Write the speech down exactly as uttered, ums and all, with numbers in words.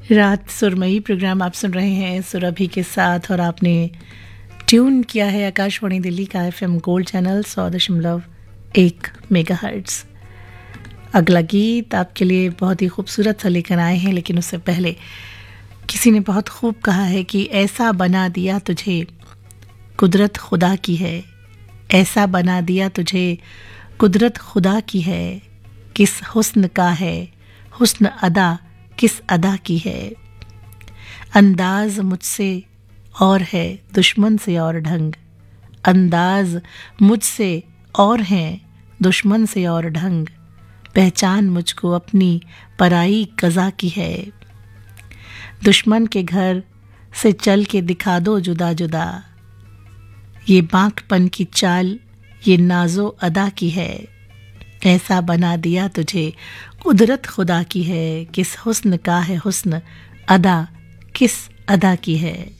रात सुरमई प्रोग्राम आप सुन रहे हैं सुरभि के साथ और आपने ट्यून किया है आकाशवाणी दिल्ली का एफएम गोल्ड चैनल सौ दशमलव एक मेगाहर्ट्ज़। अगला गीत आपके लिए बहुत ही खूबसूरत सा लेकर आए हैं, लेकिन उससे पहले किसी ने बहुत खूब कहा है कि ऐसा बना दिया तुझे कुदरत खुदा की है, ऐसा बना दिया तुझे कुदरत खुदा की है, किस हुस्न का है हुस्न अदा किस अदा की है, अंदाज मुझसे और है दुश्मन से और ढंग, अंदाज मुझसे और है दुश्मन से और ढंग, पहचान मुझको अपनी पराई कज़ा की है, दुश्मन के घर से चल के दिखा दो जुदा जुदा, ये बांकपन की चाल ये नाजो अदा की है, ऐसा बना दिया तुझे कुदरत खुदा की है, किस हुस्न का है हुस्न अदा किस अदा की है।